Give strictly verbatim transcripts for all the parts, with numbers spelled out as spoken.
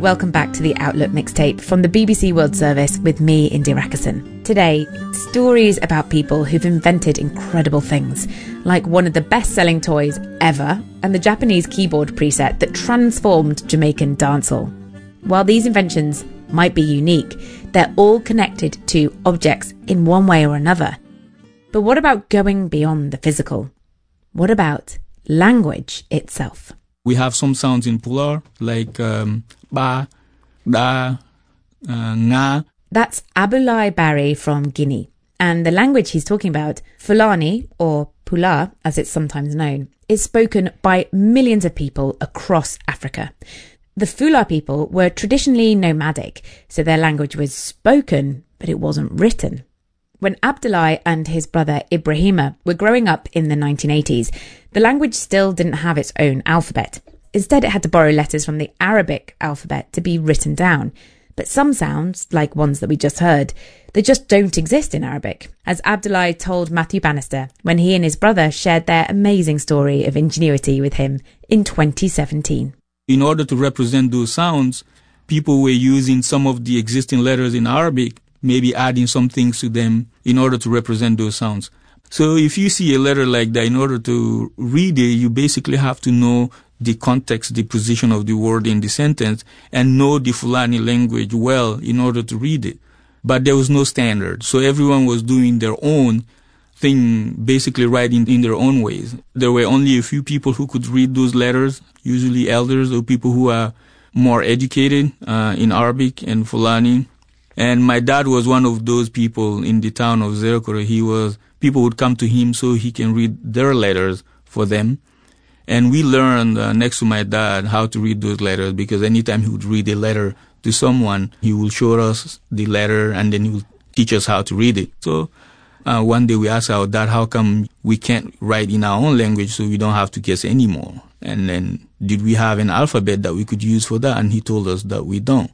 welcome back to the Outlook Mixtape from the B B C World Service with me, India Rakison. Today, stories about people who've invented incredible things, like one of the best-selling toys ever and the Japanese keyboard preset that transformed Jamaican dancehall. While these inventions might be unique, they're all connected to objects in one way or another. But what about going beyond the physical? What about language itself? We have some sounds in Pular, like um, ba, da, uh, nga. That's Abdoulaye Barry from Guinea. And the language he's talking about, Fulani, or Pular, as it's sometimes known, is spoken by millions of people across Africa. The Fula people were traditionally nomadic, so their language was spoken, but it wasn't written. When Abdoulaye and his brother Ibrahima were growing up in the nineteen eighties, the language still didn't have its own alphabet. Instead, it had to borrow letters from the Arabic alphabet to be written down. But some sounds, like ones that we just heard, they just don't exist in Arabic, as Abdoulaye told Matthew Bannister when he and his brother shared their amazing story of ingenuity with him in twenty seventeen. In order to represent those sounds, people were using some of the existing letters in Arabic, maybe adding some things to them in order to represent those sounds. So if you see a letter like that, in order to read it, you basically have to know the context, the position of the word in the sentence, and know the Fulani language well in order to read it. But there was no standard. So everyone was doing their own thing, basically writing in their own ways. There were only a few people who could read those letters, usually elders or people who are more educated uh, in Arabic and Fulani. And my dad was one of those people in the town of Zerekore. He was, people would come to him so he can read their letters for them. And we learned uh, next to my dad how to read those letters, because anytime he would read a letter to someone, he will show us the letter and then he will teach us how to read it. So uh, one day we asked our dad, how come we can't write in our own language so we don't have to guess anymore? And then did we have an alphabet that we could use for that? And he told us that we don't.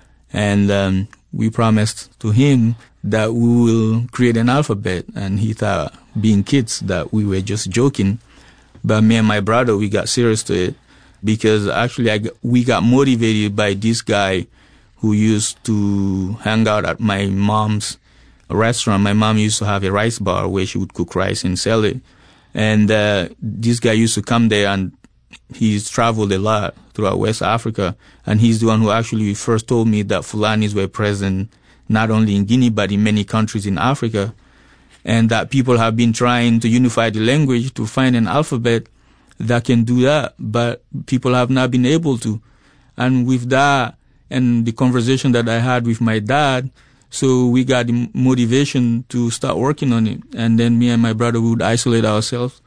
And um, we promised to him that we will create an alphabet. And he thought, being kids, that we were just joking. But me and my brother, we got serious to it, because actually I got, we got motivated by this guy who used to hang out at my mom's restaurant. My mom used to have a rice bar where she would cook rice and sell it. And uh, this guy used to come there, and he's traveled a lot throughout West Africa. And he's the one who actually first told me that Fulanis were present not only in Guinea, but in many countries in Africa. And that people have been trying to unify the language to find an alphabet that can do that, but people have not been able to. And with that, and the conversation that I had with my dad, so we got the motivation to start working on it. And then me and my brother would isolate ourselves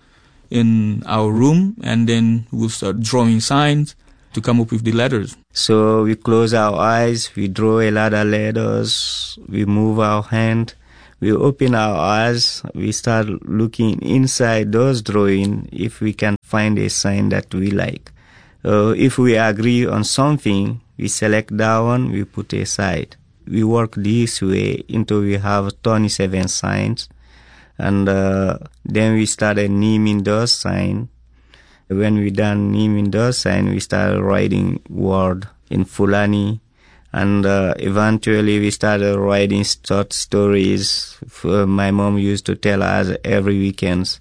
in our room, and then we'll start drawing signs to come up with the letters. So we close our eyes, we draw a lot of letters, we move our hand. We open our eyes, we start looking inside those drawings if we can find a sign that we like. Uh, if we agree on something, we select that one, we put aside. We work this way until we have twenty-seven signs. And uh, then we started naming those signs. When we done naming those signs, we started writing word in Fulani. And uh, eventually we started writing short stories. For my mom used to tell us every weekend.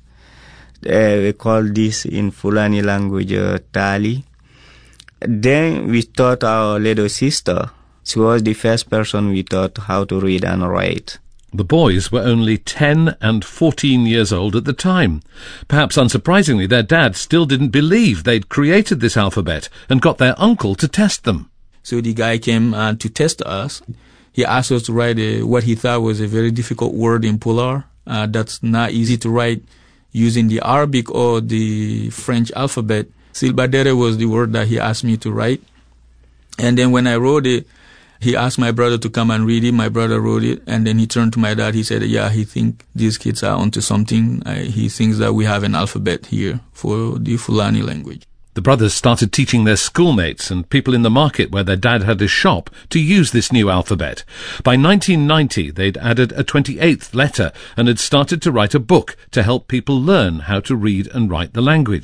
Uh, we call this in Fulani language uh, Tali. Then we taught our little sister. She was the first person we taught how to read and write. The boys were only ten and fourteen years old at the time. Perhaps unsurprisingly, their dad still didn't believe they'd created this alphabet and got their uncle to test them. So the guy came uh, to test us. He asked us to write a, what he thought was a very difficult word in Pular. Uh, that's not easy to write using the Arabic or the French alphabet. Silbadere was the word that he asked me to write. And then when I wrote it, he asked my brother to come and read it. My brother wrote it. And then he turned to my dad. He said, yeah, he thinks these kids are onto something. Uh, he thinks that we have an alphabet here for the Fulani language. The brothers started teaching their schoolmates and people in the market where their dad had his shop to use this new alphabet. By nineteen ninety, they'd added a twenty-eighth letter and had started to write a book to help people learn how to read and write the language.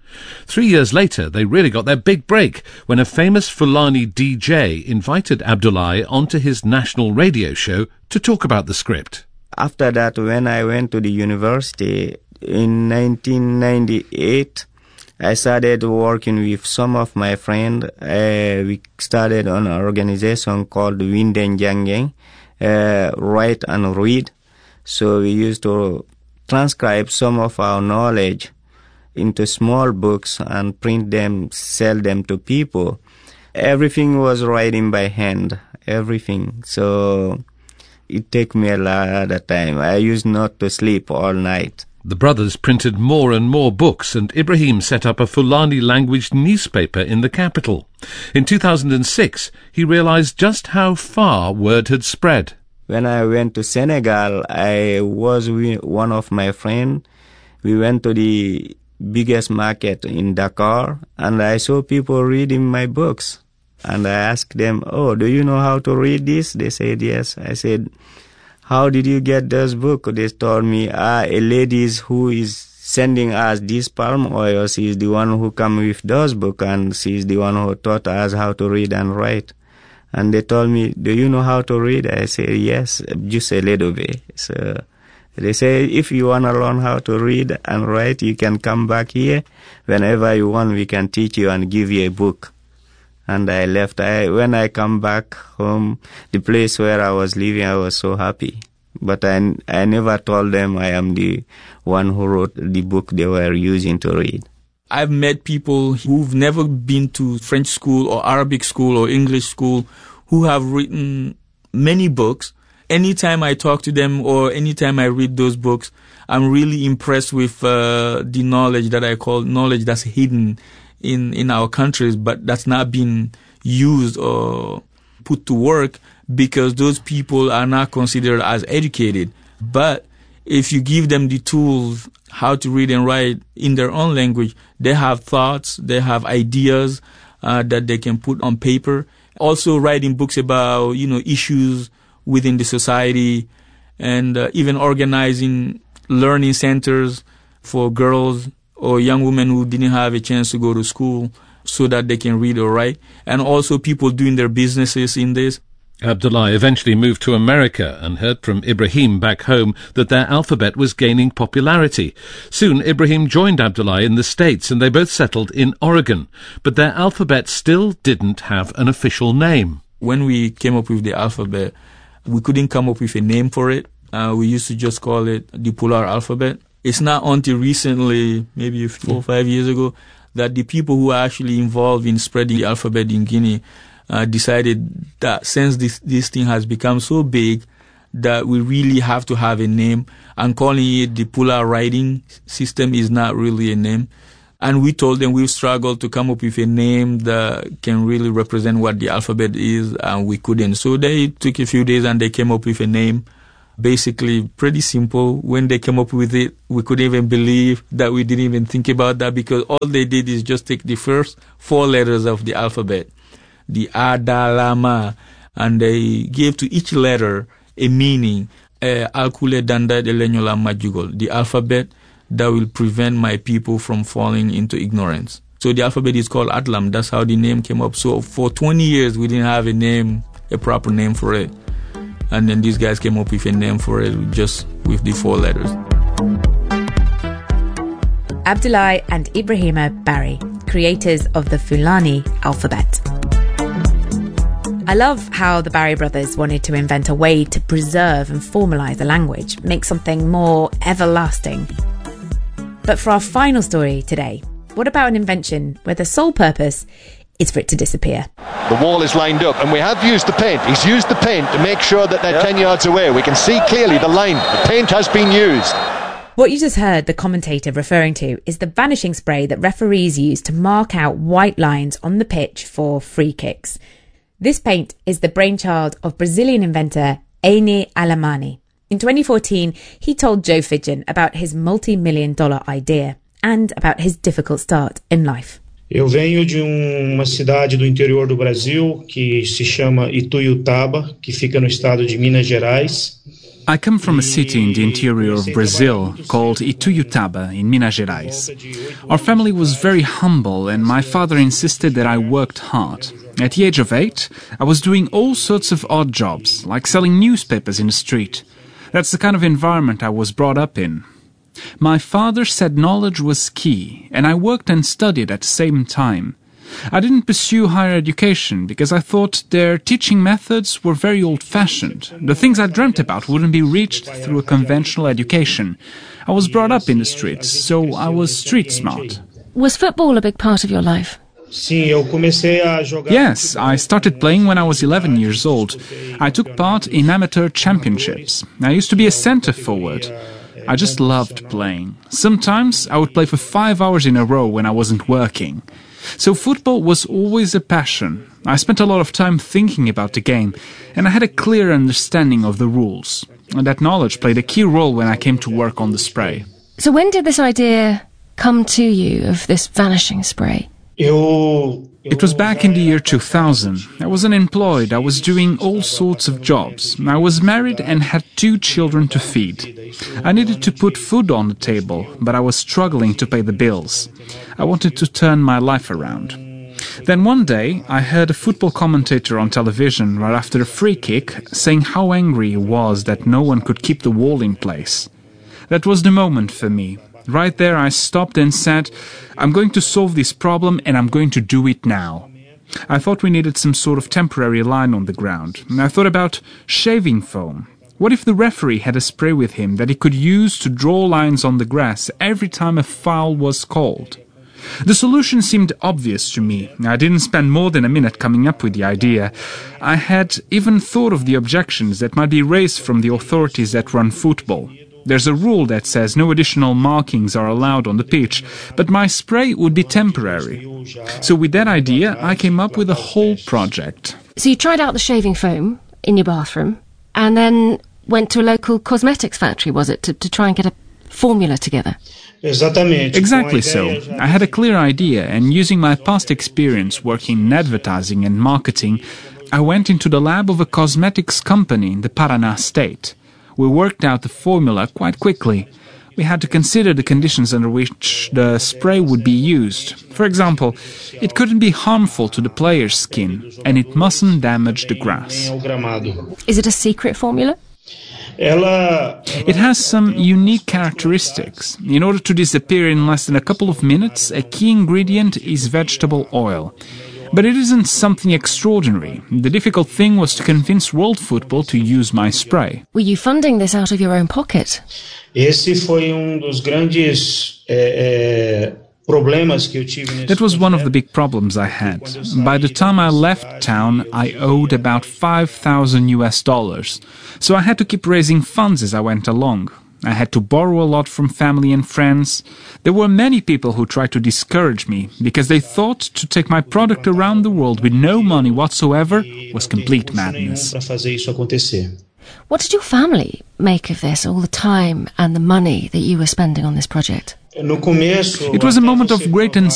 Three years later, they really got their big break when a famous Fulani D J invited Abdullahi onto his national radio show to talk about the script. After that, when I went to the university in nineteen ninety-eight, I started working with some of my friends. Uh, we started an organization called Winden Jangeng, uh, Write and Read. So we used to transcribe some of our knowledge into small books and print them, sell them to people. Everything was writing by hand, everything. So it took me a lot of time. I used not to sleep all night. The brothers printed more and more books, and Ibrahim set up a Fulani-language newspaper in the capital. In two thousand six, he realized just how far word had spread. When I went to Senegal, I was with one of my friends. We went to the biggest market in Dakar, and I saw people reading my books. And I asked them, oh, do you know how to read this? They said, yes. I said, how did you get this book? They told me, ah, a lady who is sending us this palm oil, she is the one who come with those book, and she is the one who taught us how to read and write. And they told me, do you know how to read? I said, yes, just a little bit. So they say, if you want to learn how to read and write, you can come back here. Whenever you want, we can teach you and give you a book. And I left. I, when I come back home, the place where I was living, I was so happy. But I, I never told them I am the one who wrote the book they were using to read. I've met people who've never been to French school or Arabic school or English school who have written many books. Anytime I talk to them or anytime I read those books, I'm really impressed with uh, the knowledge that I call knowledge that's hidden in, in our countries, but that's not been used or put to work because those people are not considered as educated. But if you give them the tools how to read and write in their own language, they have thoughts, they have ideas uh, that they can put on paper. Also writing books about, you know, issues within the society, and uh, even organizing learning centers for girls or young women who didn't have a chance to go to school so that they can read or write. And also people doing their businesses in this. Abdullahi eventually moved to America and heard from Ibrahim back home that their alphabet was gaining popularity. Soon Ibrahim joined Abdullahi in the States and they both settled in Oregon. But their alphabet still didn't have an official name. When we came up with the alphabet, we couldn't come up with a name for it. Uh, we used to just call it the Polar alphabet. It's not until recently, maybe four or five years ago, that the people who are actually involved in spreading the alphabet in Guinea Uh, decided that since this this thing has become so big that we really have to have a name, and calling it the Polar writing system is not really a name. And we told them we've struggled to come up with a name that can really represent what the alphabet is, and we couldn't. So they took a few days and they came up with a name, basically pretty simple. When they came up with it, we couldn't even believe that we didn't even think about that, because all they did is just take the first four letters of the alphabet, the Adalama, and they gave to each letter a meaning. Alkule danda de lenyola majugol, the alphabet that will prevent my people from falling into ignorance. So the alphabet is called Atlam. That's how the name came up. So for twenty years, we didn't have a name, a proper name for it. And then these guys came up with a name for it just with the four letters. Abdullahi and Ibrahima Barry, creators of the Fulani alphabet. I love how the Barry brothers wanted to invent a way to preserve and formalise the language, make something more everlasting. But for our final story today, what about an invention where the sole purpose is for it to disappear? The wall is lined up and we have used the paint. He's used the paint to make sure that they're yep. ten yards away. We can see clearly the line. The paint has been used. What you just heard the commentator referring to is the vanishing spray that referees use to mark out white lines on the pitch for free kicks. This paint is the brainchild of Brazilian inventor Aine Alamani. In twenty fourteen, he told Joe Fidgen about his multi-million dollar idea and about his difficult start in life. Eu venho de uma cidade do interior do Brasil que se chama Ituiutaba, que fica no estado de Minas Gerais. I come from a city in the interior of Brazil called Ituiutaba in Minas Gerais. Our family was very humble and my father insisted that I worked hard. At the age of eight, I was doing all sorts of odd jobs, like selling newspapers in the street. That's the kind of environment I was brought up in. My father said knowledge was key, and I worked and studied at the same time. I didn't pursue higher education because I thought their teaching methods were very old-fashioned. The things I dreamt about wouldn't be reached through a conventional education. I was brought up in the streets, so I was street smart. Was football a big part of your life? Yes, I started playing when I was eleven years old. I took part in amateur championships. I used to be a centre forward. I just loved playing. Sometimes I would play for five hours in a row when I wasn't working. So football was always a passion. I spent a lot of time thinking about the game, and I had a clear understanding of the rules. And that knowledge played a key role when I came to work on the spray. So when did this idea come to you of this vanishing spray? It was back in the year two thousand. I was unemployed. I was doing all sorts of jobs. I was married and had two children to feed. I needed to put food on the table, but I was struggling to pay the bills. I wanted to turn my life around. Then one day, I heard a football commentator on television right after a free kick saying how angry he was that no one could keep the wall in place. That was the moment for me. Right there I stopped and said, I'm going to solve this problem and I'm going to do it now. I thought we needed some sort of temporary line on the ground. And I thought about shaving foam. What if the referee had a spray with him that he could use to draw lines on the grass every time a foul was called? The solution seemed obvious to me. I didn't spend more than a minute coming up with the idea. I had even thought of the objections that might be raised from the authorities that run football. There's a rule that says no additional markings are allowed on the pitch, but my spray would be temporary. So with that idea, I came up with a whole project. So you tried out the shaving foam in your bathroom and then went to a local cosmetics factory, was it, to, to try and get a formula together? Exactly so. I had a clear idea, and using my past experience working in advertising and marketing, I went into the lab of a cosmetics company in the Paraná state. We worked out the formula quite quickly. We had to consider the conditions under which the spray would be used. For example, it couldn't be harmful to the player's skin, and it mustn't damage the grass. Is it a secret formula? It has some unique characteristics. In order to disappear in less than a couple of minutes, a key ingredient is vegetable oil. But it isn't something extraordinary. The difficult thing was to convince World Football to use my spray. Were you funding this out of your own pocket? That was one of the big problems I had. By the time I left town, I owed about five thousand U S dollars. So I had to keep raising funds as I went along. I had to borrow a lot from family and friends. There were many people who tried to discourage me because they thought to take my product around the world with no money whatsoever was complete madness. What did your family make of this, all the time and the money that you were spending on this project? It was a moment of great uncertainty.